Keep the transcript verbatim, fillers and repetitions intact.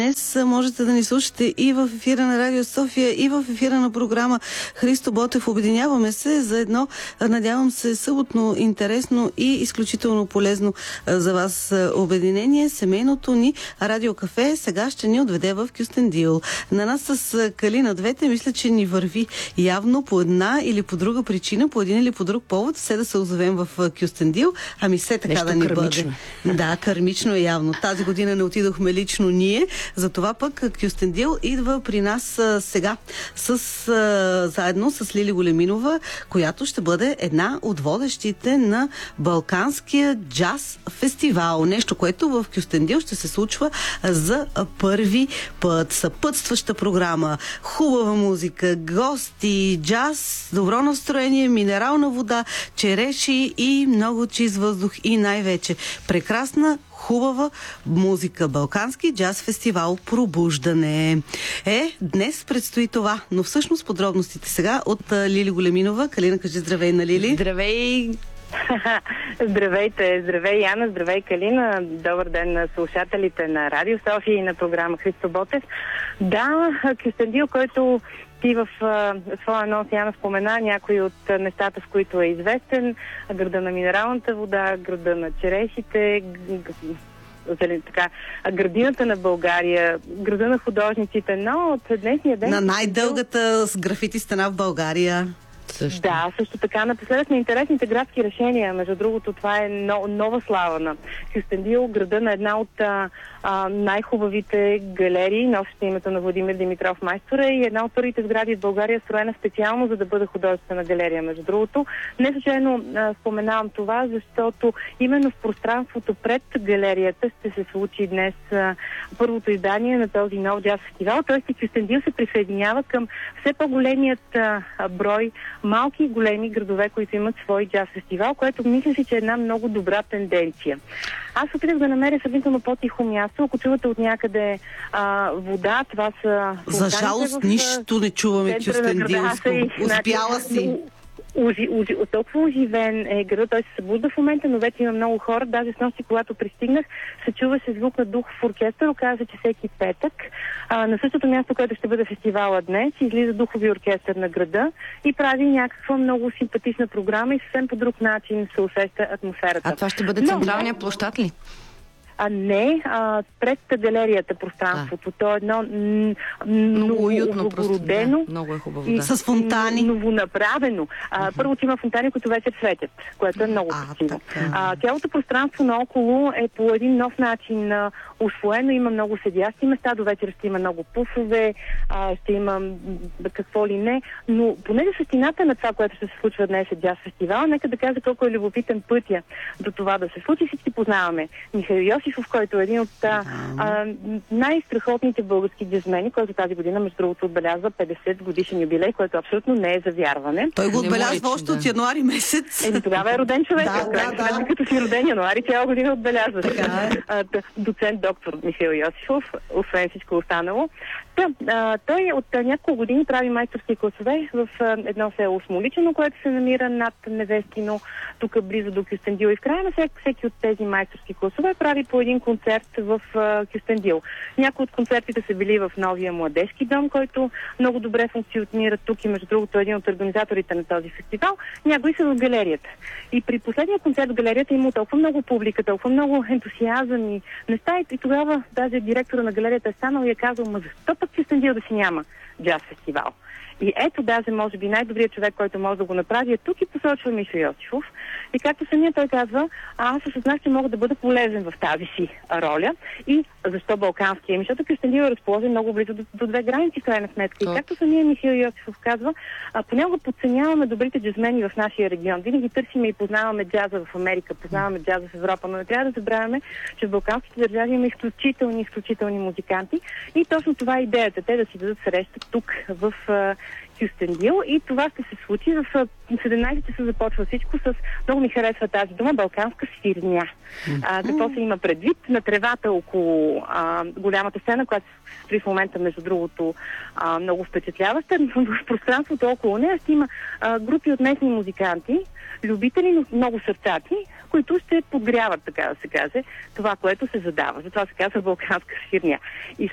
Днес можете да ни слушате и в ефира на Радио София, и в ефира на програма Христо Ботев. Обединяваме се за едно, надявам се, съботно, интересно и изключително полезно за вас обединение. Семейното ни Радио Кафе сега ще ни отведе в Кюстендил. На нас с Калина двете, мисля, че ни върви явно по една или по друга причина, по един или по друг повод, все да се озовем в Кюстендил. Ами все така нещо да ни кармично. бъде. Да, кармично е явно. Тази година не отидохме лично ние. Затова пък Кюстендил идва при нас а, сега с, а, заедно с Лили Големинова, която ще бъде една от водещите на Балканския джаз фестивал. Нещо, което в Кюстендил ще се случва за първи път. Съпътстваща програма, хубава музика, гости, джаз, добро настроение, минерална вода, череши и много чист въздух и най-вече прекрасна хубава музика. Балкански джаз фестивал Пробуждане. Е, днес предстои това, но всъщност подробностите сега от Лили Големинова. Калина, кажи здравей на Лили. Здравей! Здравейте, здравей Яна, здравей Калина, добър ден на слушателите на Радио София и на програма Христо Ботев. Да, Кюстендил, който ти в а, своя анонс, Яна, спомена някои от а, местата, в които е известен. Града на минералната вода, града на черешите, г- така, градината на България, града на художниците, но от днешния ден... На най-дългата с графити стена в България. Също. Да, също така. Напоследък на интересните градски решения. Между другото, това е но, нова слава на Кюстендил, града на една от а, а, най-хубавите галерии, носеща името на Владимир Димитров Майстора, и една от първите сгради в България, строена специално за да бъде художествена галерия. Между другото, не случайно а, споменавам това, защото именно в пространството пред галерията ще се случи днес а, първото издание на този нов джаз фестивал. Тоест и Кюстендил се присъединява към все по-големият а, брой малки и големи градове, които имат свой джаз фестивал, което мисля си, че е една много добра тенденция. Аз опитах да намеря сравнително по-тихо място. Ако чувате от някъде а, вода, това са... За жалост, в, нищо не чуваме кюстендилско. Успяла си. Ужи, ужи, толкова оживен е града, той се събужда в момента, но вече има много хора. Даже с нощи, когато пристигнах, се чуваше звук на дух в оркестър. Оказа се, че всеки петък а, на същото място, което ще бъде фестивала днес, излиза духови оркестър на града и прави някаква много симпатична програма и съвсем по друг начин се усеща атмосферата. А това ще бъде централния площад ли? А не, а, пред галерията пространството. А. То е едно м- много уютно, оборудено. Да, много е хубаво, да. С фонтани. Новонаправено. А, uh-huh. Първо има фонтани, които вече светят, което е много красиво. А, цялото пространство наоколо е по един нов начин а, усвоено. Има много седящи места, до вечера ще има много пуфове, а, ще има м- какво ли не. Но понеже същината на това, което ще се случва днес е джаз фестивал, нека да кажа колко е любопитен пътя до това да се случи. Всички познаваме Михаил Йосифов, който е един от а, а, най-страхотните български джазмени, който тази година, между другото, отбелязва петдесет годишен юбилей, което абсолютно не е за вярване. Той го отбелязва още да. от януари месец. Еми, тогава е роден човек. Да, да, да. Като си роден януари, цяла година отбелязва. Така е. Доцент доктор Михаил Йосифов, освен всичко останало. Та, а, той от а, няколко години прави майсторски класове в а, едно село Смоличено, което се намира над Невестино, тук близо до Кюстендил. И в края на всеки, всеки от тези майсторски класове прави по един концерт в а, Кюстендил. Някои от концертите са били в новия младежки дом, който много добре функционира тук и между другото един от организаторите на този фестивал. Някои са в галерията. И при последния концерт в галерията има толкова много публика, толкова много ентусиазъм и неща. И тогава даже директора на галерията е станал и е казал: ма защо пък Кюстендил да си няма джаз фестивал? И ето, даже може би най-добрият човек, който може да го направи, е тук и посочва Михаил Йосифов. И както самия той казва, аз осъзнах, че мога да бъда полезен в тази си роля. И защо балканския? Ами, защото Кюстендил е разположен много близо до, до две граници, в крайна сметка. И както самия Михаил Йосифов казва, а, понякога подценяваме добрите джазмени в нашия регион. Винаги търсиме и познаваме джаза в Америка, познаваме джаза в Европа, но не трябва да забравяме, че в балканските държави има изключителни, изключителни музиканти. И точно това е идеята. Те да си дадат среща тук в Кюстендил, и това ще се случи в седемнайсет часа започва всичко с... Много ми харесва тази дума, балканска свирня. А, какво се има предвид? На тревата около а, голямата сцена, която се строи в момента, между другото, а, много впечатляваща, но в пространството около нея ще има а, групи от местни музиканти, любители, но много сърцати, които ще подгряват, така да се каже, това, което се задава. Затова се казва балканска свирня. И